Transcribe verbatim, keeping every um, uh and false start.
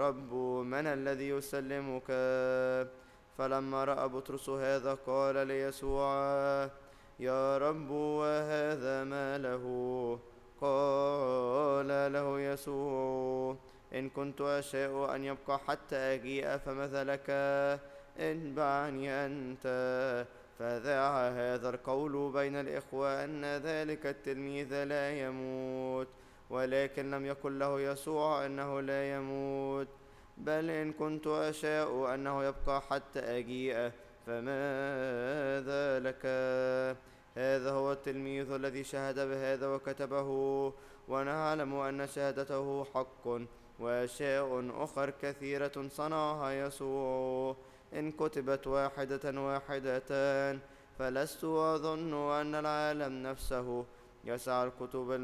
رب من الذي يسلمك؟ فلما رأى بطرس هذا قال ليسوع: يا رب وهذا ما له؟ قال له يسوع: إن كنت أشاء أن يبقى حتى أجيء فماذا لك؟ اتبعني أنت. فذاع هذا القول بين الإخوة أن ذلك التلميذ لا يموت، ولكن لم يقل له يسوع إنه لا يموت، بل إن كنت أشاء أنه يبقى حتى أجيء فماذا لك؟ هذا هو التلميذ الذي شهد بهذا وكتبه، ونعلم أن شهادته حق، وأشياء أخر كثيرة صنعها يسوع إن كتبت واحدة واحدة فلست أظن أن العالم نفسه يسع الكتب